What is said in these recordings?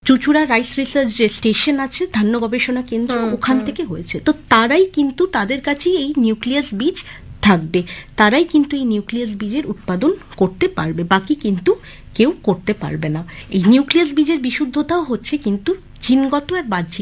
Chuchura rice research যে station আছে, ধান্য গবেষণা কেন্দ্র, ওখান থেকে হয়েছে। তো তারাই কিন্তু, তাদের কাছেই এই নিউক্লিয়াস বীজ থাকবে, তারাই কিন্তু এই নিউক্লিয়াস বীজের উৎপাদন করতে পারবে, বাকি কিন্তু কেউ করতে পারবে না। এই নিউক্লিয়াস বীজের বিশুদ্ধতাও হচ্ছে কিন্তু জিনগত আর বাহ্যিক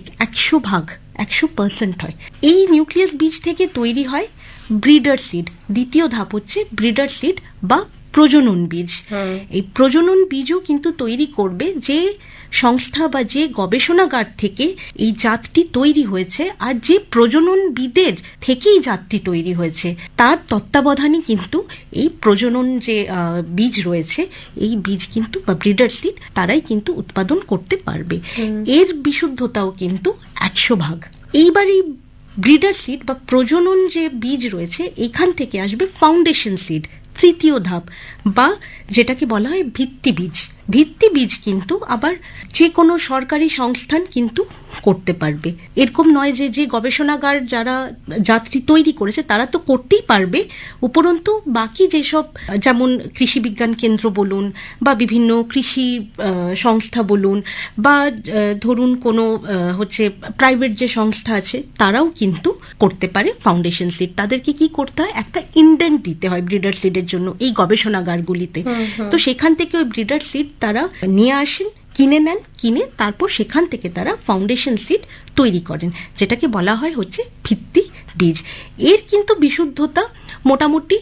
100% হয়। এই নিউক্লিয়াস বীজ থেকে তৈরি হয় ব্রিডার সিড। দ্বিতীয় ধাপ হচ্ছে ব্রিডার সিড বা প্রজনন বীজ। এই প্রজনন বীজও কিন্তু তৈরি করবে যে সংস্থা বা যে গবেষণাগার থেকে এই জাতটি তৈরি হয়েছে, আর যে প্রজননবিদের থেকেই জাতটি তৈরি হয়েছে তার তত্ত্বাবধানে কিন্তু এই প্রজনন যে বীজ রয়েছে, এই বীজ কিন্তু বা ব্রিডার সিড তারাই কিন্তু উৎপাদন করতে পারবে। এর বিশুদ্ধতাও কিন্তু 100%। এইবার এই ব্রিডার সিড বা প্রজনন যে বীজ রয়েছে, এখান থেকে আসবে ফাউন্ডেশন সিড, তৃতীয় ধাপ, বা যেটাকে বলা হয় ভিত্তি বীজ। ভিত্তি বীজ কিন্তু আবার যে কোনো সরকারি সংস্থান কিন্তু করতে পারবে। এরকম নয় যে যে গবেষণাগার যারা জাতটি তৈরি করেছে তারা তো করতেই পারবে, উপরন্তু বাকি যেসব, যেমন কৃষি বিজ্ঞান কেন্দ্র বলুন বা বিভিন্ন কৃষি সংস্থা বলুন, বা ধরুন কোনো হচ্ছে প্রাইভেট যে সংস্থা আছে, তারাও কিন্তু করতে পারে ফাউন্ডেশন সিড। তাদেরকে কি করতে হয়, একটা ইন্ডেন্ট দিতে হয় ব্রিডার সিডের জন্য এই গবেষণাগারগুলিতে। তো সেখান থেকে ওই ব্রিডার সিড তারা নিয়ে আসেন, কিনে নেন, কিনে তারপর সেখান থেকে তারা ফাউন্ডেশন সিড তৈরি করেন, যেটাকে বলা হয় হচ্ছে ভিত্তি বীজ। এর কিন্তু বিশুদ্ধতা মোটামুটি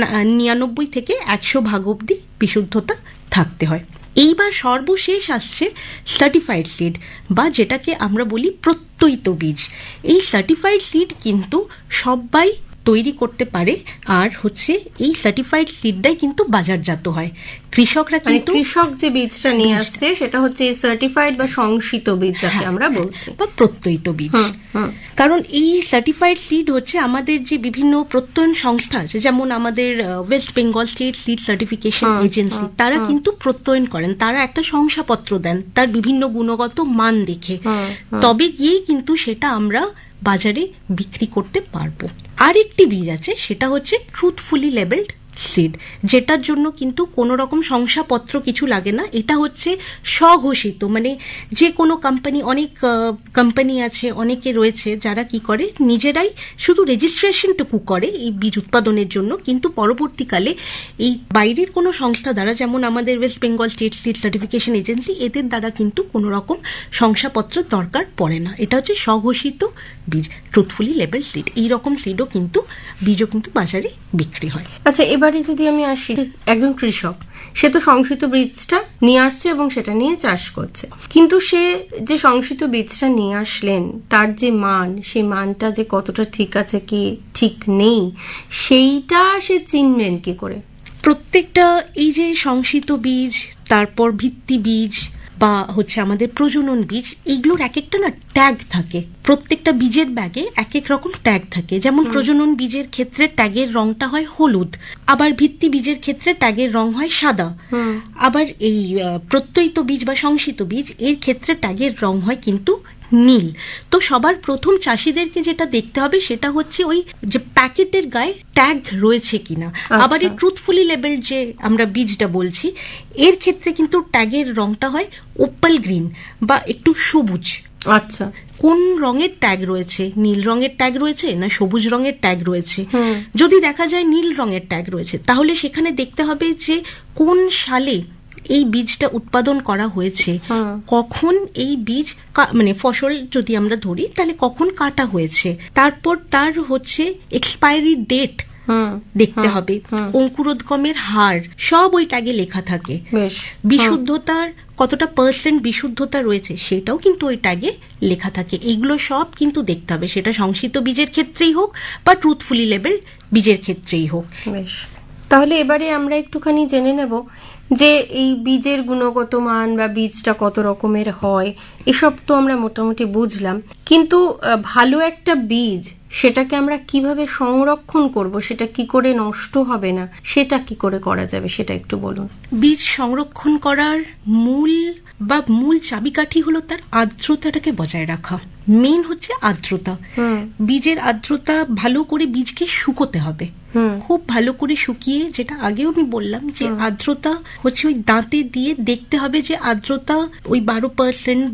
99 থেকে 100% অব্দি বিশুদ্ধতা থাকতে হয়। এইবার সর্বশেষ আসছে সার্টিফাইড সিড, বা যেটাকে আমরা বলি প্রত্যয়িত বীজ। এই সার্টিফাইড সিড কিন্তু সবাই তৈরি করতে পারে, আর হচ্ছে এই সার্টিফাইড সিডটাই কিন্তু বাজারজাত হয়। কৃষকরা কিন্তু, কৃষক যে বীজটা নিয়ে আসছে সেটা হচ্ছে সার্টিফাইড বা সংশিত বীজ, যাকে আমরা বলছি, বা প্রত্যয়িত বীজ। কারণ এই সার্টিফাইড সিড হচ্ছে আমাদের যে বিভিন্ন প্রত্যয়ন সংস্থা আছে, যেমন আমাদের West Bengal state seed certification agency, তারা কিন্তু প্রত্যয়ন করেন, তারা একটা শংসাপত্র দেন তার বিভিন্ন গুণগত মান দেখে, তবে গিয়ে কিন্তু সেটা আমরা বাজারে বিক্রি করতে পারবো। আরেকটি বীজ আছে, সেটা হচ্ছে ট্রুথফুলি লেবেলড সিড, যেটার জন্য কিন্তু কোনো রকম শংসাপত্র কিছু লাগে না। এটা হচ্ছে স্বঘোষিত, মানে যে কোনো কোম্পানি, অনেক কোম্পানি আছে, অনেকে রয়েছে যারা কি করে, নিজেরাই শুধু রেজিস্ট্রেশনটুকু করে এই বীজ উৎপাদনের জন্য, কিন্তু পরবর্তীকালে এই বাইরের কোনো সংস্থা দ্বারা, যেমন আমাদের West Bengal state seed certification agency, এদের দ্বারা কিন্তু কোনো রকম শংসাপত্র দরকার পড়ে না। এটা হচ্ছে স্বঘোষিত বীজ, ট্রুথফুলি লেবেল সিড। এইরকম সিডও কিন্তু, বীজও কিন্তু বাজারে বিক্রি হয়। আচ্ছা, এবারে যদি আমি আসি, একজন কৃষক, সে তো সংশিত বীজটা নিয়ে আসছে এবং সেটা নিয়ে চাষ করছে, কিন্তু সে যে সংশিত বীজটা নিয়ে আসলেন তার যে মান, সেই মানটা যে কতটা ঠিক আছে কি ঠিক নেই, সেইটা সে চিনবেন কি করে? প্রত্যেকটা এই যে সংশিত বীজ, তারপর ভিত্তি বীজ বা হচ্ছে আমাদের প্রজনন বীজ, এগুলোর এক একটা না ট্যাগ থাকে, প্রত্যেকটা বীজের ব্যাগে এক এক রকম ট্যাগ থাকে। যেমন প্রজনন বীজের ক্ষেত্রে ট্যাগের রংটা হয় হলুদ, আবার ভিত্তি বীজের ক্ষেত্রে ট্যাগের রং হয় সাদা, আবার এই প্রত্যয়িত বীজ বা সংশিত বীজ এর ক্ষেত্রে ট্যাগের রং হয় কিন্তু নীল। তো সবার প্রথম চাষিদেরকে যেটা দেখতে হবে সেটা হচ্ছে ওই যে প্যাকেটের গায়ে ট্যাগ রয়েছে কিনা। আবার এই ট্রুথফুলি লেবেল যে আমরা বীজটা বলছি, এর ক্ষেত্রে কিন্তু ট্যাগের রংটা হয় ওপাল গ্রিন বা একটু সবুজ। আচ্ছা, কোন রঙের ট্যাগ রয়েছে, নীল রঙের ট্যাগ রয়েছে না সবুজ রঙের ট্যাগ রয়েছে? যদি দেখা যায় নীল রঙের ট্যাগ রয়েছে, তাহলে সেখানে দেখতে হবে যে কোন সালে এই বীজটা উৎপাদন করা হয়েছে, কখন এই বীজ, মানে ফসল যদি আমরা ধরি তাহলে কখন কাটা হয়েছে, তারপর তার হচ্ছে এক্সপায়ারি ডেট দেখতে হবে, অঙ্কুরোদ্গমের হার সব ওই ট্যাগে লেখা থাকে, বিশুদ্ধতার কতটা % বিশুদ্ধতা রয়েছে সেটাও কিন্তু ওই ট্যাগে লেখা থাকে। এইগুলো সব কিন্তু দেখতে হবে, সেটা সংশিত বীজের ক্ষেত্রেই হোক বা ট্রুথফুলি লেবেল বীজের ক্ষেত্রেই হোক। তাহলে এবারে আমরা একটুখানি জেনে নেব যে এই বীজের গুণগত মান বা বীজটা কত রকমের হয়, এসব তো আমরা মোটামুটি বুঝলাম, কিন্তু ভালো একটা বীজ সেটাকে আমরা কিভাবে সংরক্ষণ করব, সেটা কি করে নষ্ট হবে না, সেটা কি করে করা যাবে সেটা একটু বলুন। বীজ সংরক্ষণ করার মূল চাবিকাঠি হলো তার আর্দ্রতাটাকে বজায় রাখা। মেইন হচ্ছে আর্দ্রতা। বীজের আর্দ্রতা ভালো করে বীজকে শুকোতে হবে, খুব ভালো করে শুকিয়ে, যেটা আগেও আমি বললাম যে আর্দ্রতা হচ্ছে ওই দাঁতে দিয়ে দেখতে হবে যে আর্দ্রতা ওই 12%